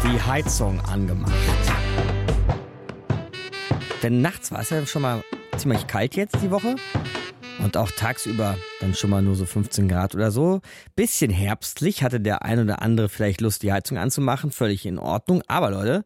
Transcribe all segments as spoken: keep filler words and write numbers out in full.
die Heizung angemacht. Denn nachts war es ja schon mal ziemlich kalt jetzt die Woche. Und auch tagsüber dann schon mal nur so fünfzehn Grad oder so. Bisschen herbstlich, hatte der ein oder andere vielleicht Lust, die Heizung anzumachen. Völlig in Ordnung. Aber Leute,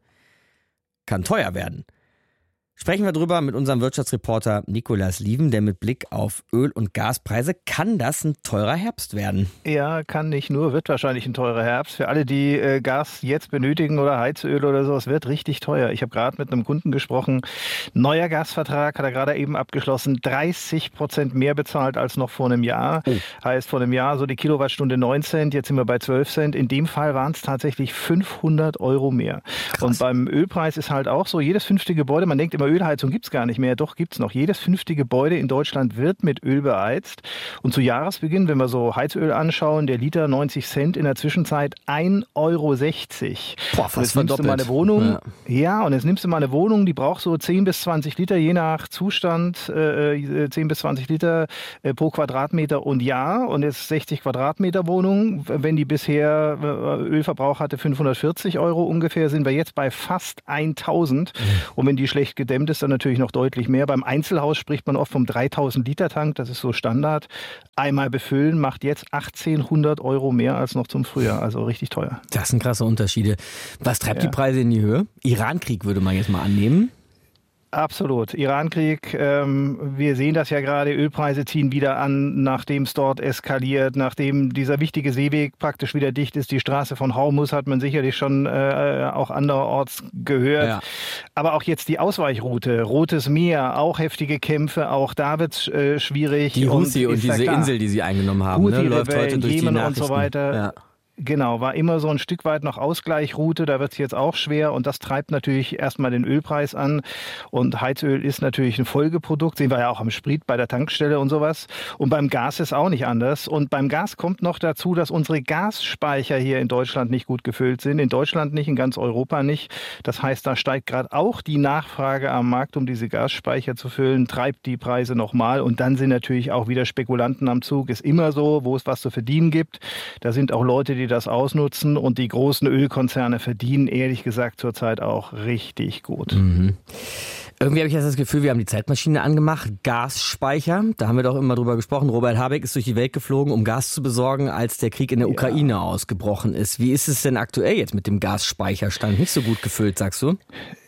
kann teuer werden. Sprechen wir drüber mit unserem Wirtschaftsreporter Nikolaus Lieven, der mit Blick auf Öl- und Gaspreise, kann das ein teurer Herbst werden? Ja, kann nicht nur, wird wahrscheinlich ein teurer Herbst. Für alle, die äh, Gas jetzt benötigen oder Heizöl oder so, es wird richtig teuer. Ich habe gerade mit einem Kunden gesprochen, neuer Gasvertrag hat er gerade eben abgeschlossen, dreißig Prozent mehr bezahlt als noch vor einem Jahr. Oh. Heißt vor einem Jahr so die Kilowattstunde neun Cent, jetzt sind wir bei zwölf Cent. In dem Fall waren es tatsächlich fünfhundert Euro mehr. Krass. Und beim Ölpreis ist halt auch so, jedes fünfte Gebäude, man denkt immer, Ölheizung gibt's gar nicht mehr. Doch, gibt's noch. Jedes fünfte Gebäude in Deutschland wird mit Öl beheizt. Und zu Jahresbeginn, wenn wir so Heizöl anschauen, der Liter neunzig Cent, in der Zwischenzeit ein Euro sechzig. Boah, fast verdoppelt. Nimmst du mal eine Wohnung. Ja. ja, und jetzt nimmst du mal eine Wohnung, die braucht so zehn bis zwanzig Liter, je nach Zustand, äh, zehn bis zwanzig Liter äh, pro Quadratmeter und Jahr. Und jetzt sechzig Quadratmeter Wohnung. Wenn die bisher äh, Ölverbrauch hatte fünfhundertvierzig Euro ungefähr, sind wir jetzt bei fast tausend. Mhm. Und wenn die schlecht gedämmt ist, dann natürlich noch deutlich mehr. Beim Einzelhaus spricht man oft vom dreitausend Liter Tank, das ist so Standard. Einmal befüllen macht jetzt achtzehnhundert Euro mehr als noch zum Frühjahr, also richtig teuer. Das sind krasse Unterschiede. Was treibt ja. die Preise in die Höhe? Irankrieg würde man jetzt mal annehmen. Absolut. Irankrieg, ähm, wir sehen das ja gerade, Ölpreise ziehen wieder an, nachdem es dort eskaliert, nachdem dieser wichtige Seeweg praktisch wieder dicht ist. Die Straße von Hormuz hat man sicherlich schon äh, auch anderorts gehört. Ja. Aber auch jetzt die Ausweichroute, Rotes Meer, auch heftige Kämpfe, auch da wird es äh, schwierig. Die Houthi und, und diese Insel, die sie eingenommen haben, ne? Läuft heute durch Jemen die Nachrichten. Und so weiter. Ja. Genau, war immer so ein Stück weit noch Ausgleichroute, da wird es jetzt auch schwer und das treibt natürlich erstmal den Ölpreis an und Heizöl ist natürlich ein Folgeprodukt, sehen wir ja auch am Sprit bei der Tankstelle und sowas und beim Gas ist auch nicht anders und beim Gas kommt noch dazu, dass unsere Gasspeicher hier in Deutschland nicht gut gefüllt sind, in Deutschland nicht, in ganz Europa nicht, das heißt, da steigt gerade auch die Nachfrage am Markt, um diese Gasspeicher zu füllen, treibt die Preise nochmal und dann sind natürlich auch wieder Spekulanten am Zug, ist immer so, wo es was zu verdienen gibt, da sind auch Leute, die das ausnutzen und die großen Ölkonzerne verdienen ehrlich gesagt zurzeit auch richtig gut. Mhm. Irgendwie habe ich jetzt das Gefühl, wir haben die Zeitmaschine angemacht, Gasspeicher, da haben wir doch immer drüber gesprochen, Robert Habeck ist durch die Welt geflogen, um Gas zu besorgen, als der Krieg in der Ukraine ja. ausgebrochen ist. Wie ist es denn aktuell jetzt mit dem Gasspeicherstand? Nicht so gut gefüllt, sagst du?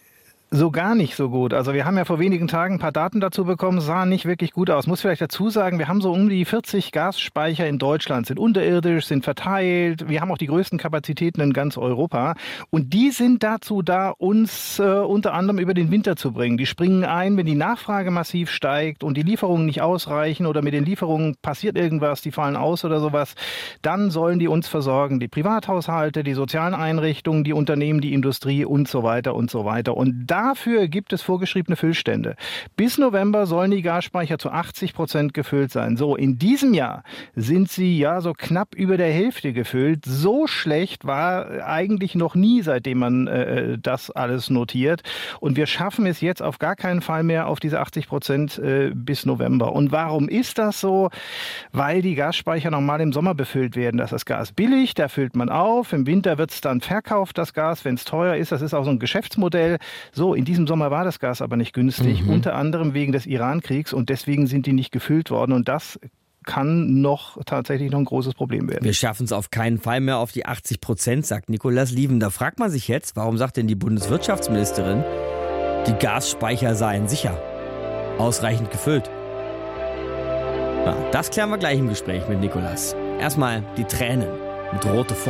So gar nicht so gut. Also wir haben ja vor wenigen Tagen ein paar Daten dazu bekommen, sah nicht wirklich gut aus. Muss vielleicht dazu sagen, wir haben so um die vierzig Gasspeicher in Deutschland, sind unterirdisch, sind verteilt. Wir haben auch die größten Kapazitäten in ganz Europa. Und die sind dazu da, uns äh, unter anderem über den Winter zu bringen. Die springen ein, wenn die Nachfrage massiv steigt und die Lieferungen nicht ausreichen oder mit den Lieferungen passiert irgendwas, die fallen aus oder sowas. Dann sollen die uns versorgen. Die Privathaushalte, die sozialen Einrichtungen, die Unternehmen, die Industrie und so weiter und so weiter. Und dafür gibt es vorgeschriebene Füllstände. Bis November sollen die Gasspeicher zu achtzig Prozent gefüllt sein. So, in diesem Jahr sind sie ja so knapp über der Hälfte gefüllt. So schlecht war eigentlich noch nie, seitdem man äh, das alles notiert. Und wir schaffen es jetzt auf gar keinen Fall mehr auf diese achtzig Prozent äh, bis November. Und warum ist das so? Weil die Gasspeicher normal im Sommer befüllt werden. Das ist das Gas billig, da füllt man auf. Im Winter wird es dann verkauft, das Gas, wenn es teuer ist. Das ist auch so ein Geschäftsmodell. So, in diesem Sommer war das Gas aber nicht günstig, mhm. unter anderem wegen des Irankriegs und deswegen sind die nicht gefüllt worden und das kann noch tatsächlich noch ein großes Problem werden. Wir schaffen es auf keinen Fall mehr auf die achtzig Prozent, sagt Nikolaus Lieven. Da fragt man sich jetzt, warum sagt denn die Bundeswirtschaftsministerin, die Gasspeicher seien sicher, ausreichend gefüllt? Ja, das klären wir gleich im Gespräch mit Nikolaus. Erstmal die Tränen mit rote Funken.